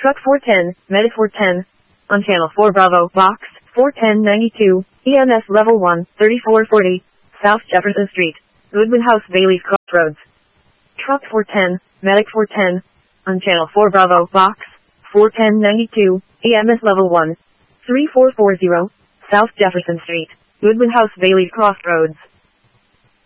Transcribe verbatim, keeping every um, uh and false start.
Truck four ten, Medic four ten. On Channel four Bravo, Box four ten ninety-two, E M S Level one, thirty-four forty, South Jefferson Street, Goodwin House, Bailey's Crossroads. Truck four ten, Medic four ten. On Channel four Bravo, Box four ten ninety-two, E M S Level one, thirty-four forty, South Jefferson Street, Goodwin House, Bailey's Crossroads.